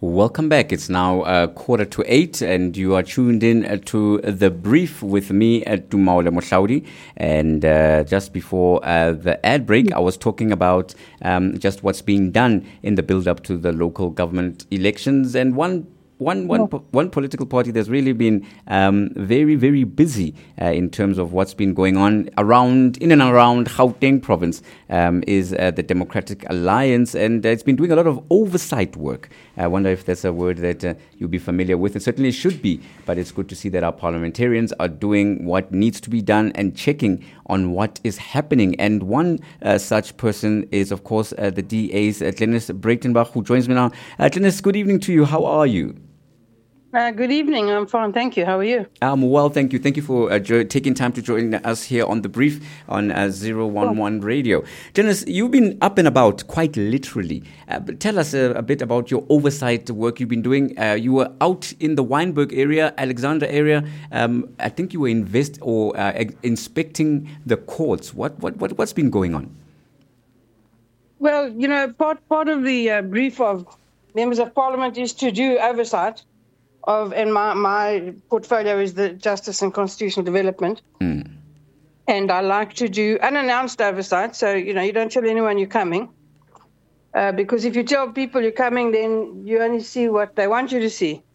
Welcome back. It's now 7:45, and you are tuned in to The Brief with me at Dumaole Mohlaudi. And just before the ad break, I was talking about just what's being done in the build-up to the local government elections. And one political party that's really been very, very busy in terms of what's been going on in and around Gauteng province is the Democratic Alliance, and it's been doing a lot of oversight work. I wonder if that's a word that you'll be familiar with. It certainly should be, but it's good to see that our parliamentarians are doing what needs to be done and checking on what is happening. And one such person is, of course, the DA's Glenis Breitenbach, who joins me now. Glenis, good evening to you. How are you? Good evening. I'm fine. Thank you. How are you? I'm well, thank you. Thank you for taking time to join us here on The Brief on 011 Radio. Glenis, you've been up and about quite literally. Tell us a bit about your oversight work you've been doing. You were out in the Wynberg area, Alexandra area. I think you were inspecting the courts. What's been going on? Well, part of the brief of members of parliament is to do oversight and my portfolio is the Justice and Constitutional Development. And I like to do unannounced oversight. So, you don't tell anyone you're coming. Because if you tell people you're coming, then you only see what they want you to see.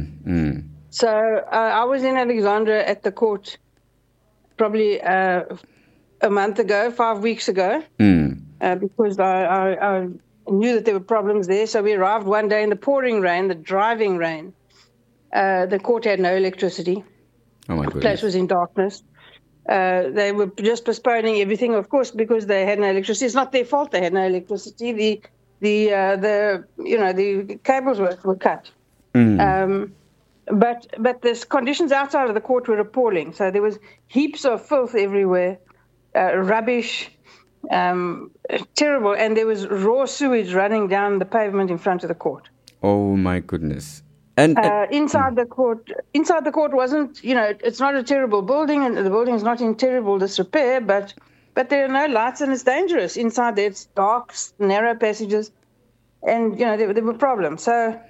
So I was in Alexandra at the court probably a month ago, 5 weeks ago, because I knew that there were problems there. So we arrived one day in the pouring rain, the driving rain. The court had no electricity. Oh my goodness. The place was in darkness. They were just postponing everything, of course, because they had no electricity. It's not their fault they had no electricity. The cables were cut. But the conditions outside of the court were appalling. So there was heaps of filth everywhere, rubbish, terrible, and there was raw sewage running down the pavement in front of the court. Oh my goodness. And inside the court wasn't, it's not a terrible building, and the building is not in terrible disrepair, but there are no lights and it's dangerous. Inside there, it's dark, narrow passages, and, there were problems. So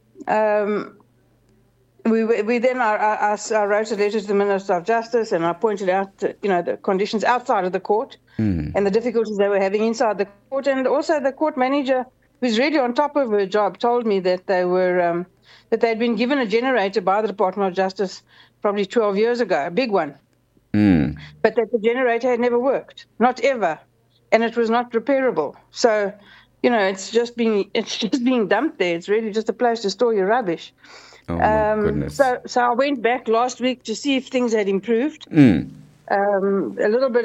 we then, I wrote a letter to the Minister of Justice, and I pointed out, the conditions outside of the court and the difficulties they were having inside the court. And also the court manager, who's really on top of her job, told me that they were that they'd been given a generator by the Department of Justice probably 12 years ago, a big one, but that the generator had never worked, not ever, and it was not repairable. So, it's just being dumped there. It's really just a place to store your rubbish. Oh my goodness. So I went back last week to see if things had improved. A little bit.